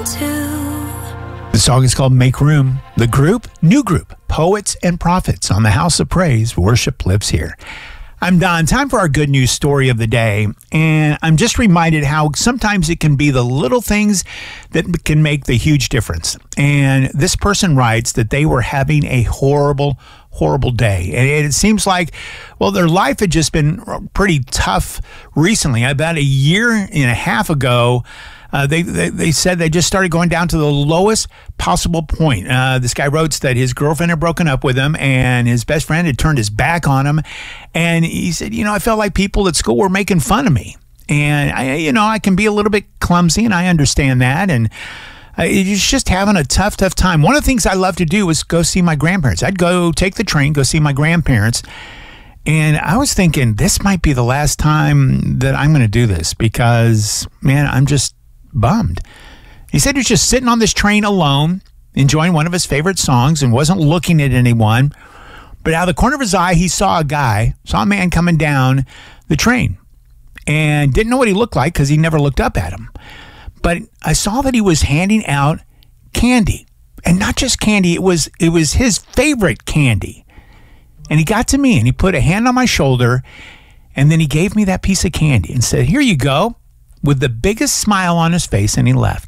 The song is called Make Room. The group, new group, Poets and Prophets on the House of Praise. Worship lives here. I'm Don. Time for our good news story of the day. And I'm just reminded how sometimes it can be the little things that can make the huge difference. And this person writes that they were having a horrible day. And it seems like, well, their life had just been pretty tough recently. About a year and a half ago, they said they just started going down to the lowest possible point. This guy wrote that his girlfriend had broken up with him and his best friend had turned his back on him. And he said, I felt like people at school were making fun of me. And I can be a little bit clumsy, and I understand that. And he's just having a tough time. One of the things I love to do is go see my grandparents. I'd go take the train, go see my grandparents. And I was thinking this might be the last time that I'm going to do this because, man, I'm just bummed. He said he's just sitting on this train alone, enjoying one of his favorite songs and wasn't looking at anyone. But out of the corner of his eye, he saw a man coming down the train and didn't know what he looked like because he never looked up at him. But I saw that he was handing out candy, and not just candy. It was his favorite candy. And he got to me and he put a hand on my shoulder and then he gave me that piece of candy and said, "Here you go," with the biggest smile on his face, and he left.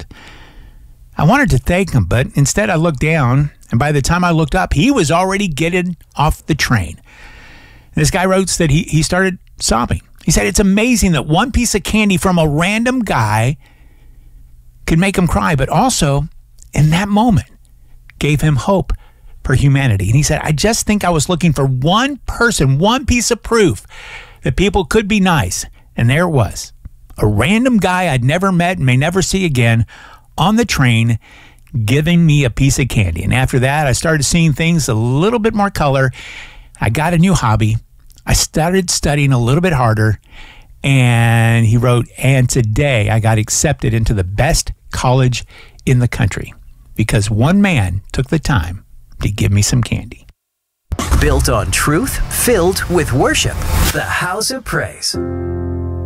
I wanted to thank him, but instead I looked down, and by the time I looked up, he was already getting off the train. This guy wrote that he started sobbing. He said it's amazing that one piece of candy from a random guy could make him cry, but also in that moment gave him hope for humanity. And he said, I just think I was looking for one person, one piece of proof that people could be nice. And there it was. A random guy I'd never met and may never see again on the train giving me a piece of candy. And after that, I started seeing things a little bit more color. I got a new hobby. I started studying a little bit harder. And he wrote, and today I got accepted into the best college in the country because one man took the time to give me some candy. Built on truth, filled with worship. The House of Praise.